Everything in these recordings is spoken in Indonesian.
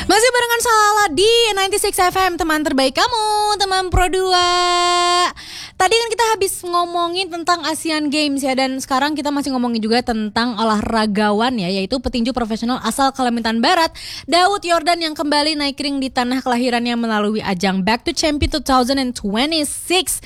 Masih barengan Salala di 96 FM, teman terbaik kamu, teman Pro 2. Tadi kan kita habis ngomongin tentang Asian Games ya, dan sekarang kita masih ngomongin juga tentang olahragawan ya, yaitu petinju profesional asal Kalimantan Barat, Daud Yordan, yang kembali naik ring di tanah kelahirannya melalui ajang Back to Champion 2026.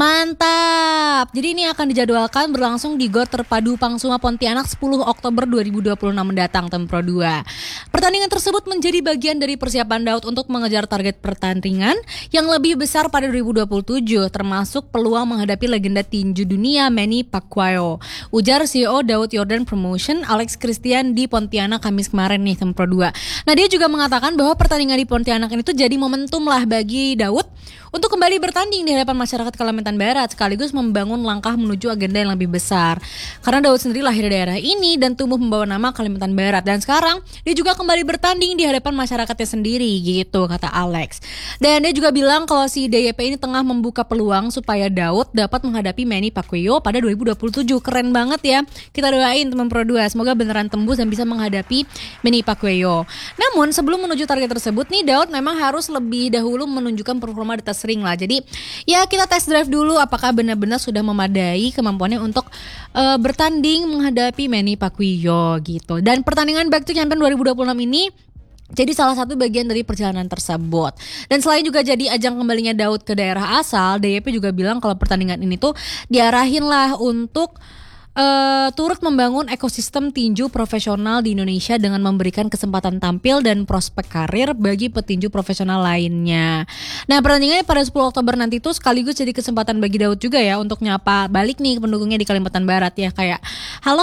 Mantap. Jadi ini akan dijadwalkan berlangsung di Gor Terpadu Pangsuma Pontianak 10 Oktober 2026 mendatang, teman Pro 2. Pertandingan tersebut menjadi bagian dari persiapan Daud untuk mengejar target pertandingan yang lebih besar pada 2027, termasuk peluang menghadapi legenda tinju dunia Manny Pacquiao. Ujar CEO Daud Yordan Promotion Alex Christian di Pontianak Kamis kemarin nih, teman Pro 2. Nah, dia juga mengatakan bahwa pertandingan di Pontianak ini tuh jadi momentum lah bagi Daud untuk kembali bertanding di hadapan masyarakat Kalimantan Barat, sekaligus membangun langkah menuju agenda yang lebih besar. Karena Daud sendiri lahir di daerah ini dan tumbuh membawa nama Kalimantan Barat, dan sekarang dia juga kembali bertanding di hadapan masyarakatnya sendiri gitu, kata Alex. Dan dia juga bilang kalau si DYP ini tengah membuka peluang supaya Daud dapat menghadapi Manny Pacquiao pada 2027. Keren banget ya. Kita doain teman Pro 2, semoga beneran tembus dan bisa menghadapi Manny Pacquiao. Namun sebelum menuju target tersebut nih, Daud memang harus lebih dahulu menunjukkan performa di atas ring lah. Jadi ya kita test drive dulu apakah benar-benar sudah memadai kemampuannya untuk bertanding menghadapi Manny Pacquiao gitu. Dan pertandingan Back to Champion 2026 ini jadi salah satu bagian dari perjalanan tersebut. Dan selain juga jadi ajang kembalinya Daud ke daerah asal, DYP juga bilang kalau pertandingan ini tuh diarahin lah untuk turut membangun ekosistem tinju profesional di Indonesia dengan memberikan kesempatan tampil dan prospek karir bagi petinju profesional lainnya. Nah, pertandingannya pada 10 Oktober nanti itu sekaligus jadi kesempatan bagi Daud juga ya untuk nyapa balik nih pendukungnya di Kalimantan Barat ya, kayak halo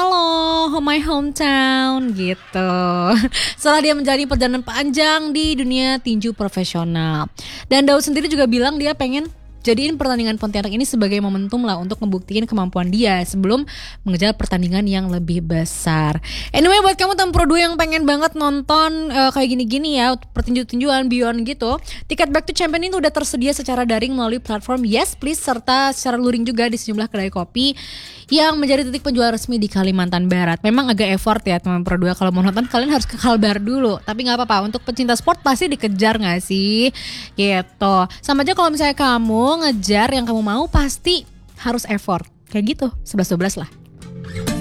my hometown gitu. Setelah dia menjalani perjalanan panjang di dunia tinju profesional. Dan Daud sendiri juga bilang dia pengen jadiin pertandingan Pontianak ini sebagai momentum lah untuk membuktikan kemampuan dia sebelum mengejar pertandingan yang lebih besar. Anyway, buat kamu teman Pro 2 yang pengen banget nonton kayak gini-gini ya, pertinju-tinjuan beyond gitu, tiket Back to Champion ini udah tersedia secara daring melalui platform Yes Please serta secara luring juga di sejumlah kedai kopi yang menjadi titik penjual resmi di Kalimantan Barat. Memang agak effort ya teman Pro 2, kalau mau nonton kalian harus ke Kalbar dulu. Tapi gak apa-apa, untuk pecinta sport pasti dikejar gak sih? Gitu. Sama aja kalau misalnya kamu ngejar yang kamu mau, pasti harus effort. Kayak gitu, 11-12 lah.